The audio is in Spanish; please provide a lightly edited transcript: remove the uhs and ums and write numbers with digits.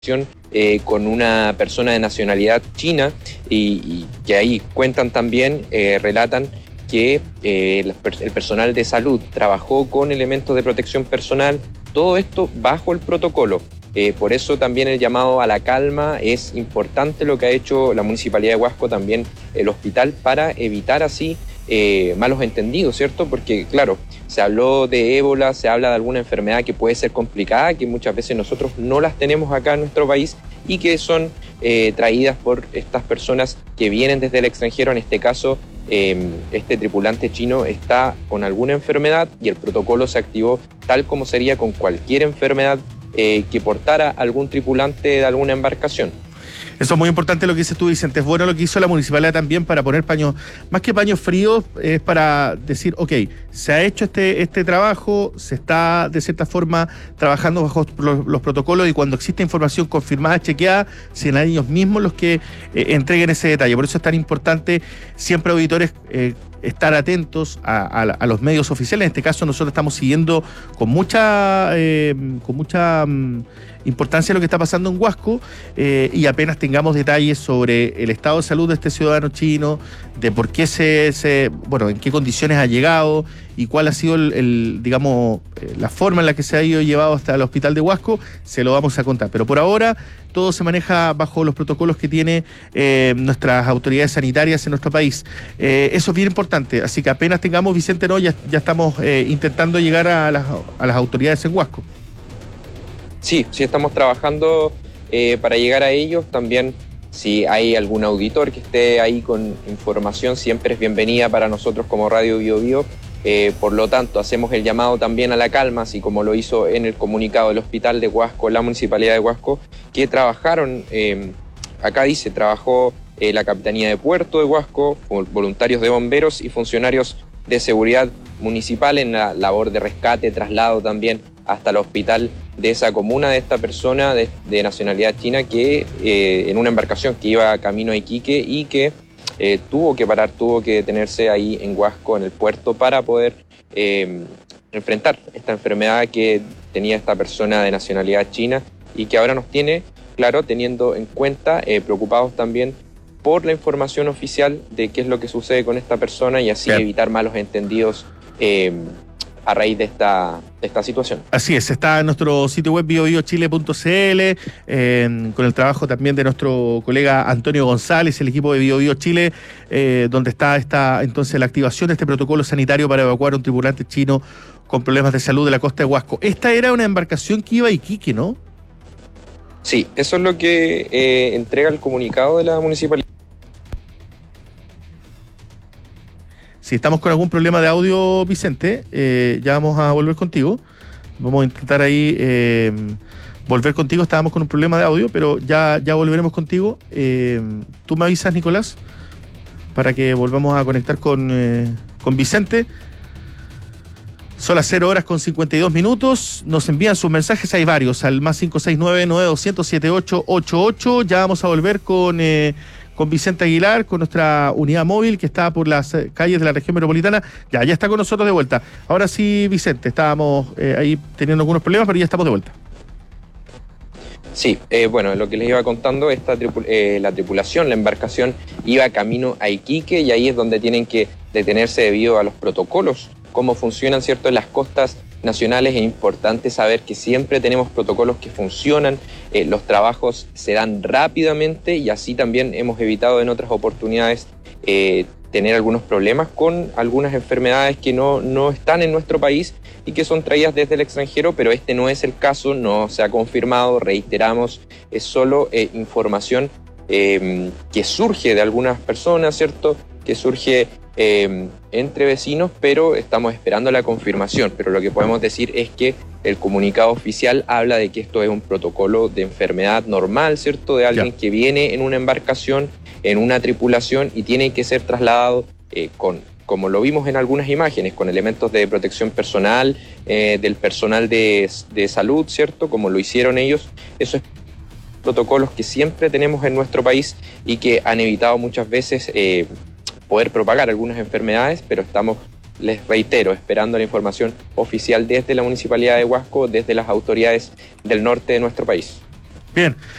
con una persona de nacionalidad china y que ahí cuentan también, relatan que el personal de salud trabajó con elementos de protección personal, todo esto bajo el protocolo. Por eso también el llamado a la calma. Es importante lo que ha hecho la Municipalidad de Huasco, también el hospital, para evitar así malos entendidos, ¿cierto? Porque claro, se habló de ébola, se habla de alguna enfermedad que puede ser complicada, que muchas veces nosotros no las tenemos acá en nuestro país y que son traídas por estas personas que vienen desde el extranjero. En este caso, este tripulante chino está con alguna enfermedad y el protocolo se activó tal como sería con cualquier enfermedad que portara algún tripulante de alguna embarcación. Eso es muy importante lo que dices tú, Vicente. Es bueno lo que hizo la municipalidad también para poner paños, más que paños fríos, es para decir, ok, se ha hecho este trabajo, se está de cierta forma trabajando bajo los protocolos, y cuando existe información confirmada, chequeada, serán ellos mismos los que entreguen ese detalle. Por eso es tan importante siempre, auditores, estar atentos a los medios oficiales. En este caso nosotros estamos siguiendo con mucha importancia lo que está pasando en Huasco, y apenas tengamos detalles sobre el estado de salud de este ciudadano chino, de por qué en qué condiciones ha llegado y cuál ha sido la forma en la que se ha ido llevado hasta el hospital de Huasco, se lo vamos a contar. Pero por ahora todo se maneja bajo los protocolos que tiene nuestras autoridades sanitarias en nuestro país. Eso es bien importante, así que apenas tengamos, Vicente, ya estamos intentando llegar a las autoridades en Huasco. Sí, estamos trabajando para llegar a ellos. También, si hay algún auditor que esté ahí con información, siempre es bienvenida para nosotros como Radio Bio Bio. Por lo tanto, hacemos el llamado también a la calma, así como lo hizo en el comunicado del Hospital de Huasco, la Municipalidad de Huasco, que trabajaron, acá dice, trabajó la Capitanía de Puerto de Huasco, voluntarios de bomberos y funcionarios de seguridad municipal en la labor de rescate, traslado también hasta el hospital de esa comuna, de esta persona de nacionalidad china que en una embarcación que iba camino a Iquique y que tuvo que parar, tuvo que detenerse ahí en Huasco, en el puerto, para poder enfrentar esta enfermedad que tenía esta persona de nacionalidad china y que ahora nos tiene, claro, teniendo en cuenta, preocupados también por la información oficial de qué es lo que sucede con esta persona y así evitar malos entendidos a raíz de esta situación. Así es, está en nuestro sitio web biobiochile.cl, con el trabajo también de nuestro colega Antonio González, el equipo de BioBio Chile, donde está entonces la activación de este protocolo sanitario para evacuar a un tripulante chino con problemas de salud de la costa de Huasco. Esta era una embarcación que iba a Iquique, ¿no? Sí, eso es lo que entrega el comunicado de la municipalidad. Si estamos con algún problema de audio, Vicente, ya vamos a volver contigo. Vamos a intentar ahí volver contigo. Estábamos con un problema de audio, pero ya volveremos contigo. Tú me avisas, Nicolás, para que volvamos a conectar con Vicente. Son las 0:52. Nos envían sus mensajes, hay varios, al más 569-9200-7888. Ya vamos a volver con Vicente Aguilar, con nuestra unidad móvil que está por las calles de la región metropolitana. Ya está con nosotros de vuelta. Ahora sí, Vicente, estábamos ahí teniendo algunos problemas, pero ya estamos de vuelta. Sí, lo que les iba contando, la tripulación, la embarcación iba camino a Iquique y ahí es donde tienen que detenerse debido a los protocolos, cómo funcionan, ¿cierto? En las costas nacionales es importante saber que siempre tenemos protocolos que funcionan, los trabajos se dan rápidamente y así también hemos evitado en otras oportunidades tener algunos problemas con algunas enfermedades que no están en nuestro país y que son traídas desde el extranjero, pero este no es el caso, no se ha confirmado, reiteramos, es solo información que surge de algunas personas, ¿cierto? Que surge entre vecinos, pero estamos esperando la confirmación. Pero lo que podemos decir es que el comunicado oficial habla de que esto es un protocolo de enfermedad normal, ¿cierto? De alguien que viene en una embarcación, en una tripulación y tiene que ser trasladado como lo vimos en algunas imágenes, con elementos de protección personal, del personal de salud, ¿cierto? Como lo hicieron ellos. Eso es protocolos que siempre tenemos en nuestro país y que han evitado muchas veces poder propagar algunas enfermedades, pero estamos, les reitero, esperando la información oficial desde la Municipalidad de Huasco, desde las autoridades del norte de nuestro país. Bien.